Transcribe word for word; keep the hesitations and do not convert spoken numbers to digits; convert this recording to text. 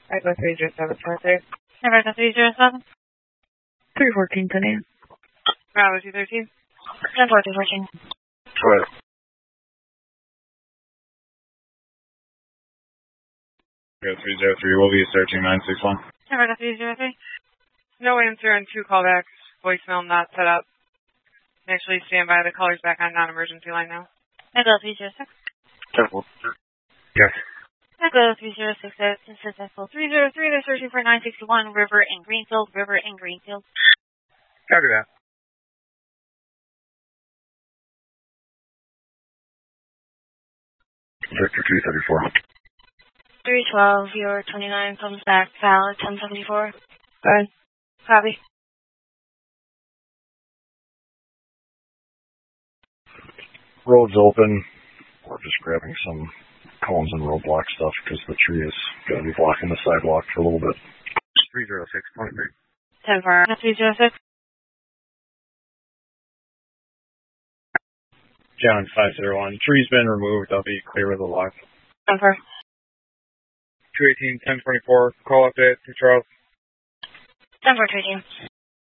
Echo three zero seven four three. Echo three zero seven. three fourteen, ten a.m. Bravo two thirteen. ten four two fourteen. Go ahead. Echo three zero three, we'll be searching nine six one. Echo three zero three. No answer on two callbacks. Voicemail not set up. Actually, stand by. The caller's back on non-emergency line now. Echo three zero six. ten four. Yes. Echo three zero six, successful three zero three. They're searching for nine sixty-one River and Greenfield. River and Greenfield. Copy that. Victor two thirty-four. three twelve, your twenty-nine comes back, valid, ten seventy-four. Bye. Copy. Road's open. We're just grabbing some cones and roadblock stuff because the tree is going to be blocking the sidewalk for a little bit. three zero six, twenty-three. ten four. three zero six. John five zero one. Tree's been removed. I'll be clear with the lock. ten four. two eighteen, ten twenty-four. Call update to Charles. ten four two eighteen.